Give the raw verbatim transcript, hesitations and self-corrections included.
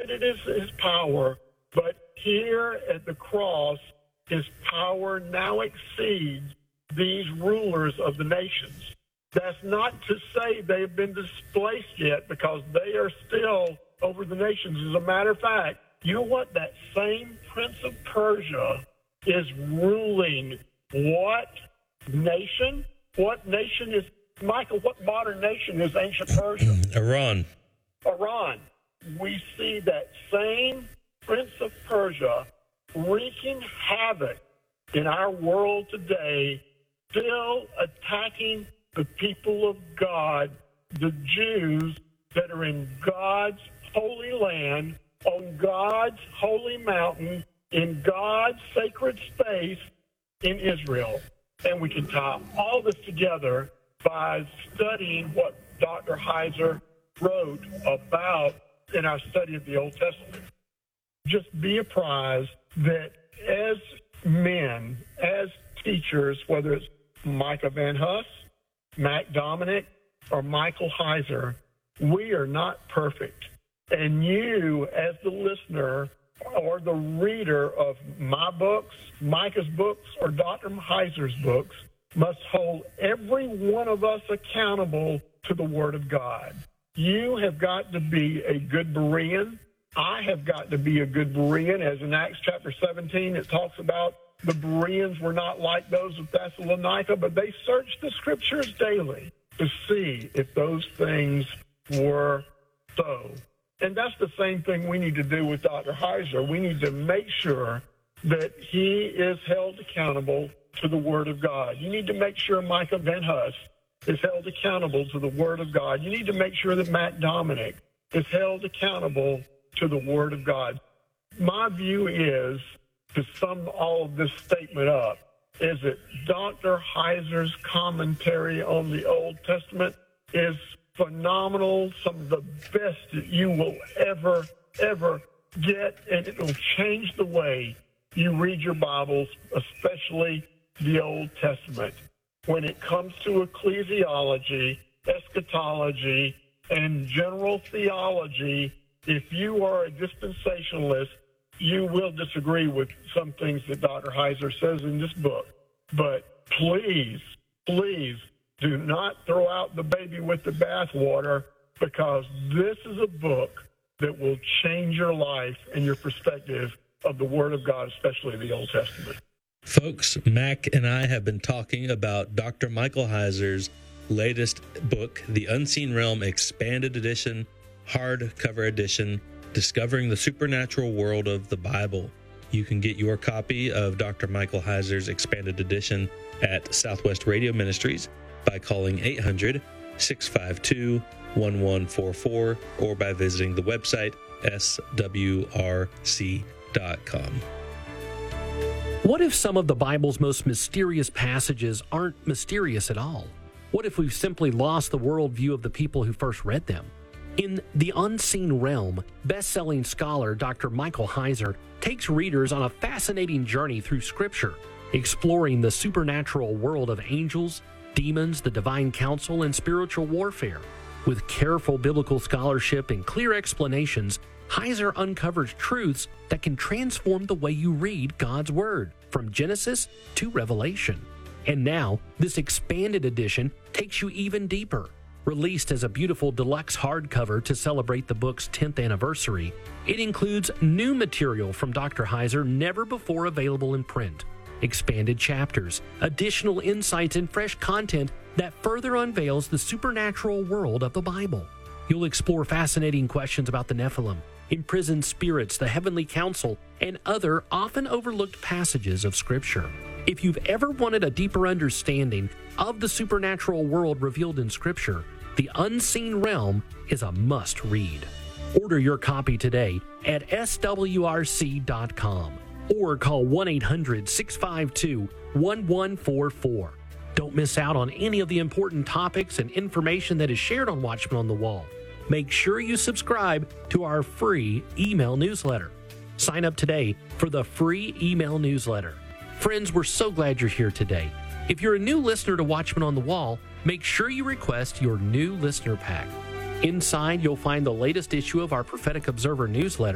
it is his power, but here at the cross, his power now exceeds these rulers of the nations. That's not to say they've been displaced yet, because they are still over the nations. As a matter of fact, you know what? That same Prince of Persia is ruling what nation? What nation is, Michael, what modern nation is ancient Persia? Iran. Iran. We see that same Prince of Persia wreaking havoc in our world today, still attacking the people of God, the Jews that are in God's holy land, on God's holy mountain, in God's sacred space in Israel. And we can tie all this together by studying what Doctor Heiser wrote about in our study of the Old Testament. Just be apprised that as men, as teachers, whether it's Micah Van Huss, Mac Dominic, or Michael Heiser, we are not perfect. And you, as the listener or the reader of my books, Micah's books, or Doctor Heiser's books, must hold every one of us accountable to the Word of God. You have got to be a good Berean. I have got to be a good Berean. As in Acts chapter seventeen, it talks about the Bereans were not like those of Thessalonica, but they searched the Scriptures daily to see if those things were so. And that's the same thing we need to do with Doctor Heiser. We need to make sure that he is held accountable to the Word of God. You need to make sure Micah Van Huss is held accountable to the Word of God. You need to make sure that Matt Dominic is held accountable to the Word of God. My view is, to sum all of this statement up, is that Doctor Heiser's commentary on the Old Testament is phenomenal, some of the best that you will ever, ever get, and it will change the way you read your Bibles, especially the Old Testament. When it comes to ecclesiology, eschatology, and general theology, if you are a dispensationalist, you will disagree with some things that Doctor Heiser says in this book. But please, please do not throw out the baby with the bathwater, because this is a book that will change your life and your perspective of the Word of God, especially the Old Testament. Folks, Mac and I have been talking about Doctor Michael Heiser's latest book, The Unseen Realm Expanded Edition, hardcover edition, Discovering the Supernatural World of the Bible. You can get your copy of Doctor Michael Heiser's expanded edition at Southwest Radio Ministries by calling eight hundred, six five two, one one four four or by visiting the website S W R C dot com. What if some of the Bible's most mysterious passages aren't mysterious at all? What if we've simply lost the worldview of the people who first read them? In The Unseen Realm, best-selling scholar Doctor Michael Heiser takes readers on a fascinating journey through Scripture, exploring the supernatural world of angels, demons, the divine council, and spiritual warfare. With careful biblical scholarship and clear explanations, Heiser uncovers truths that can transform the way you read God's Word, from Genesis to Revelation. And now, this expanded edition takes you even deeper. Released as a beautiful deluxe hardcover to celebrate the book's tenth anniversary, it includes new material from Doctor Heiser never before available in print, expanded chapters, additional insights, and fresh content that further unveils the supernatural world of the Bible. You'll explore fascinating questions about the Nephilim, imprisoned spirits, the heavenly council, and other often overlooked passages of Scripture. If you've ever wanted a deeper understanding of the supernatural world revealed in Scripture, The Unseen Realm is a must-read. Order your copy today at S W R C dot com or call one eight hundred, six five two, one one four four. Don't miss out on any of the important topics and information that is shared on Watchmen on the Wall. Make sure you subscribe to our free email newsletter. Sign up today for the free email newsletter. Friends, we're so glad you're here today. If you're a new listener to Watchmen on the Wall, make sure you request your new listener pack. Inside, you'll find the latest issue of our Prophetic Observer newsletter,